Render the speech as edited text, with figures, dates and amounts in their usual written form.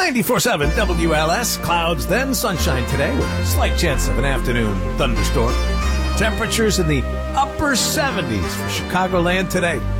94.7 WLS. Clouds, then sunshine today with a slight chance of an afternoon thunderstorm. Temperatures in the upper 70s for Chicagoland today.